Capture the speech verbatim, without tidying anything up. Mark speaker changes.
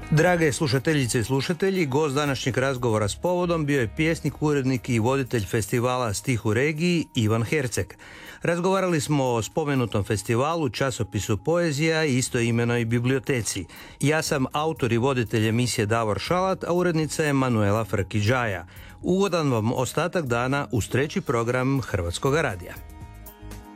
Speaker 1: Drage slušateljice i slušatelji, gost današnjeg razgovora s povodom bio je pjesnik, urednik i voditelj festivala Stih u regiji Ivan Herceg. Razgovarali smo o spomenutom festivalu, časopisu Poezija i istoimenoj biblioteci. Ja sam autor i voditelj emisije Davor Šalat, a urednica je Manuela Frkić-Đaja. Ugodan vam ostatak dana uz treći program Hrvatskog radija.